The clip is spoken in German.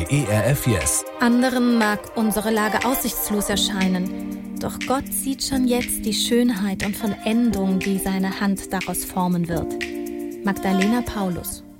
ERF Yes. Anderen mag unsere Lage aussichtslos erscheinen. Doch Gott sieht schon jetzt die Schönheit und Vollendung, die seine Hand daraus formen wird. Magdalena Paulus.